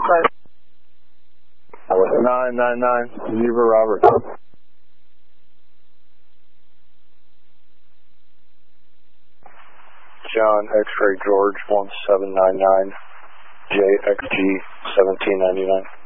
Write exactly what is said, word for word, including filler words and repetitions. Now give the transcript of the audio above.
close. nine nine nine, Zebra Robert. John X-Ray George one seven nine nine, J X G seventeen ninety-nine.